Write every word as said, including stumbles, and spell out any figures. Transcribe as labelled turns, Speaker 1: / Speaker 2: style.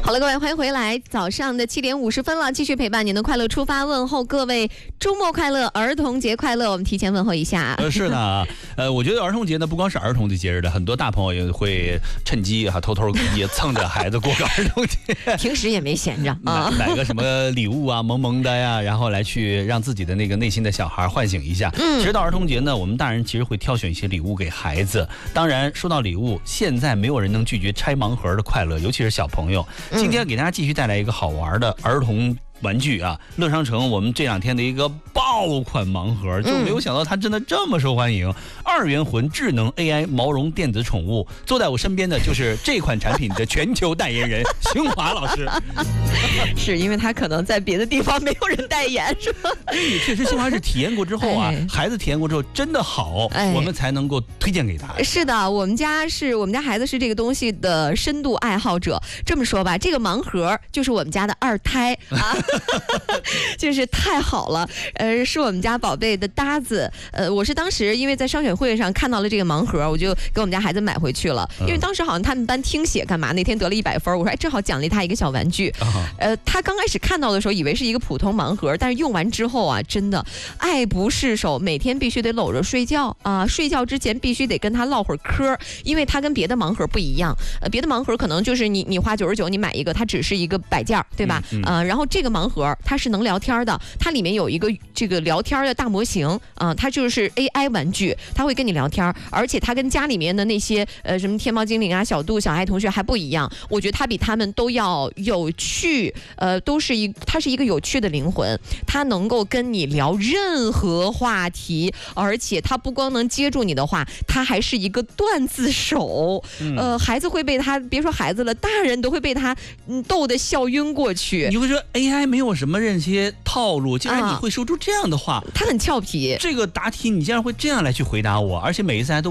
Speaker 1: 好了，各位，欢迎回来。早上的七点五十分了，继续陪伴您的快乐出发，问候各位周末快乐，儿童节快乐。我们提前问候一下。
Speaker 2: 呃，是的，呃，我觉得儿童节呢，不光是儿童的节日的，很多大朋友也会趁机哈、啊、偷偷也蹭着孩子过个儿童节，
Speaker 1: 平时也没闲着啊，
Speaker 2: 买, 买个什么礼物啊，萌萌的呀，然后来去让自己的那个内心的小孩唤醒一下。嗯，其实到儿童节呢，我们大人其实会挑选一些礼物给孩子。当然，说到礼物，现在没有人能拒绝拆盲盒的快乐，尤其是小朋友。今天给大家继续带来一个好玩的儿童玩具啊，乐商城我们这两天的一个爆款盲盒，就没有想到它真的这么受欢迎。嗯、二元魂智能 A I 毛绒电子宠物，坐在我身边的就是这款产品的全球代言人兴华老师。
Speaker 1: 是因为他可能在别的地方没有人代言，是吧？
Speaker 2: 因为确实兴华是体验过之后啊，哎、孩子体验过之后真的好，哎、我们才能够推荐给他。
Speaker 1: 是的，我们家是我们家孩子是这个东西的深度爱好者。这么说吧，这个盲盒就是我们家的二胎啊。就是太好了，呃，是我们家宝贝的搭子。呃，我是当时因为在商选会上看到了这个盲盒，我就给我们家孩子买回去了。因为当时好像他们班听写干嘛，那天得了一百分，我说哎，正好奖励他一个小玩具。呃，他刚开始看到的时候以为是一个普通盲盒，但是用完之后啊，真的爱不释手，每天必须得搂着睡觉啊，睡觉之前必须得跟他唠会儿嗑，因为他跟别的盲盒不一样。呃，别的盲盒可能就是你你花九十九你买一个，它只是一个摆件，对吧？嗯嗯、呃，然后这个盲盒它是能聊天的，它里面有一个这个聊天的大模型啊、呃，它就是 A I 玩具，它会跟你聊天，而且它跟家里面的那些呃什么天猫精灵啊、小度、小爱同学还不一样，我觉得它比他们都要有趣，呃，都是一它是一个有趣的灵魂，它能够跟你聊任何话题，而且它不光能接住你的话，它还是一个段子手，嗯、呃，孩子会被他，别说孩子了，大人都会被他嗯逗得笑晕过去。
Speaker 2: 你会说 A I 没有什么这些套路，竟然你会说出这样的话，
Speaker 1: 他很俏皮。
Speaker 2: 这个答题你竟然会这样来去回答我，而且每一次还都